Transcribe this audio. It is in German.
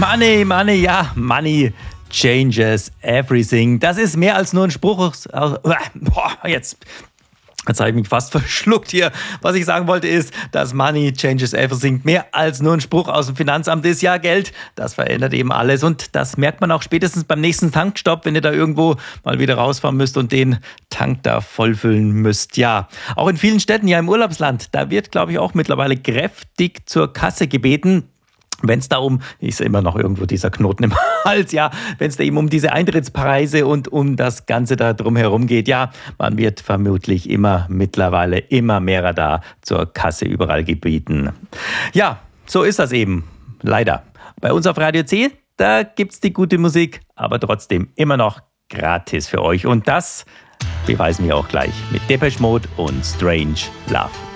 Money, Money, ja, Money changes everything. Das ist mehr als nur ein Spruch. Jetzt habe ich mich fast verschluckt hier. Was ich sagen wollte ist, dass Money changes everything mehr als nur ein Spruch aus dem Finanzamt ist. Ja, Geld, das verändert eben alles. Und das merkt man auch spätestens beim nächsten Tankstopp, wenn ihr da irgendwo mal wieder rausfahren müsst und den Tank da vollfüllen müsst. Ja, auch in vielen Städten, ja im Urlaubsland, da wird, glaube ich, auch mittlerweile kräftig zur Kasse gebeten. Wenn es da ist immer noch irgendwo dieser Knoten im Hals, ja, wenn es da eben um diese Eintrittspreise und um das Ganze da drumherum geht, ja, man wird vermutlich mittlerweile immer mehr da zur Kasse überall gebeten. Ja, so ist das eben, leider. Bei uns auf Radio C, da gibt's die gute Musik, aber trotzdem immer noch gratis für euch. Und das beweisen wir auch gleich mit Depeche Mode und Strange Love.